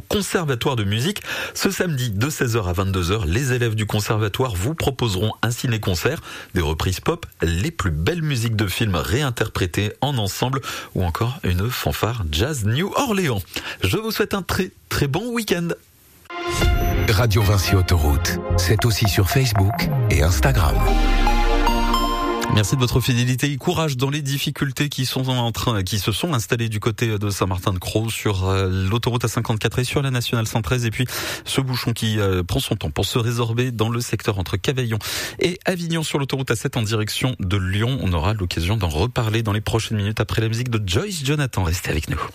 conservatoire de musique. Ce samedi de 16h à 22h, les élèves du conservatoire vous proposeront un ciné-concert, des reprises pop, les plus belles musiques de films réinterprétées en ensemble ou encore une fanfare jazz New Orléans. Je vous souhaite un très très bon week-end. Radio Vinci Autoroute, c'est aussi sur Facebook et Instagram. Merci de votre fidélité et courage dans les difficultés qui se sont installées du côté de Saint-Martin-de-Crau sur l'autoroute A54 et sur la nationale 113. Et puis ce bouchon qui prend son temps pour se résorber dans le secteur entre Cavaillon et Avignon sur l'autoroute A7 en direction de Lyon. On aura l'occasion d'en reparler dans les prochaines minutes après la musique de Joyce Jonathan. Restez avec nous.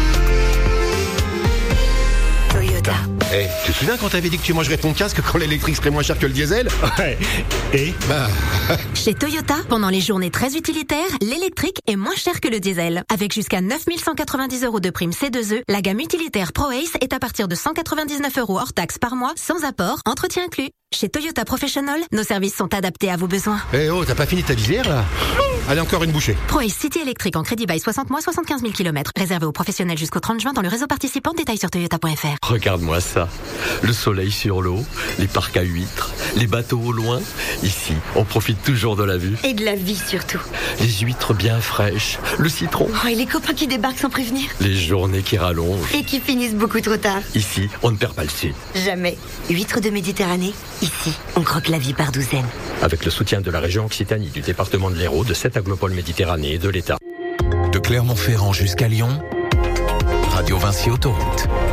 Toyota. Hey, tu te souviens quand t'avais dit que tu mangerais ton casque quand l'électrique serait moins cher que le diesel? Ouais. Et Chez Toyota, pendant les journées très utilitaires, l'électrique est moins cher que le diesel. Avec jusqu'à 9 190 € de prime C2E, la gamme utilitaire ProAce est à partir de 199 € hors taxe par mois, sans apport, entretien inclus. Chez Toyota Professional, nos services sont adaptés à vos besoins. Eh oh, t'as pas fini ta visière là? Allez, encore une bouchée. ProAce City électrique en crédit bail 60 mois, 75 000 km. Réservé aux professionnels jusqu'au 30 juin dans le réseau participant. Détails sur toyota.fr. Regarde-moi ça. Le soleil sur l'eau, les parcs à huîtres, les bateaux au loin. Ici, on profite toujours de la vue. Et de la vie surtout. Les huîtres bien fraîches, le citron. Oh, et les copains qui débarquent sans prévenir. Les journées qui rallongent. Et qui finissent beaucoup trop tard. Ici, on ne perd pas le sud. Jamais. Huîtres de Méditerranée, ici, on croque la vie par douzaines. Avec le soutien de la région Occitanie, du département de l'Hérault, de 7 aglopoles Méditerranée et de l'État. De Clermont-Ferrand jusqu'à Lyon, Radio Vinci Autoroute.